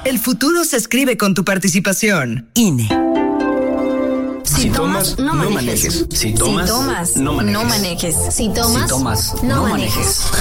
El futuro se escribe con tu participación. INE. Si tomas, no manejes. Si tomas, no manejes. Si tomas, no manejes.